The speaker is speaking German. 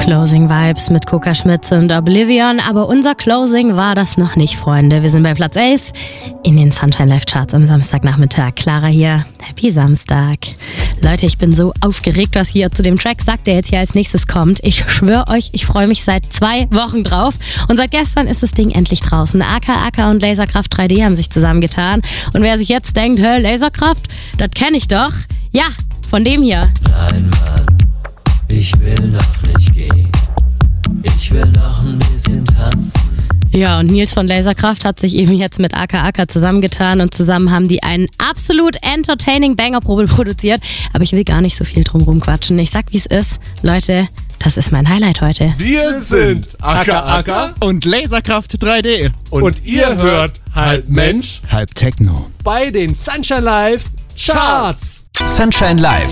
Closing Vibes mit Coca Schmitz und Oblivion, aber unser Closing war das noch nicht, Freunde. Wir sind bei Platz 11 in den Sunshine Live Charts am Samstagnachmittag. Clara hier, Happy Samstag. Leute, ich bin so aufgeregt, was hier zu dem Track sagt, der jetzt hier als nächstes kommt. Ich schwöre euch, ich freue mich seit 2 Wochen drauf und seit gestern ist das Ding endlich draußen. AK und Laserkraft 3D haben sich zusammengetan und wer sich jetzt denkt, hä, Laserkraft, das kenne ich doch. Ja, von dem hier. Nein, Mann, ich will noch nicht gehen. Ich will noch ein bisschen tanzen. Ja, und Nils von Laserkraft hat sich eben jetzt mit AK zusammengetan und zusammen haben die einen absolut entertaining Banger produziert. Aber ich will gar nicht so viel drum rumquatschen. Ich sag, wie es ist. Leute, das ist mein Highlight heute. Wir sind AK und Laserkraft 3D. und ihr hört halb Mensch Halb Techno. bei den Sunshine Live Charts. Sunshine Live,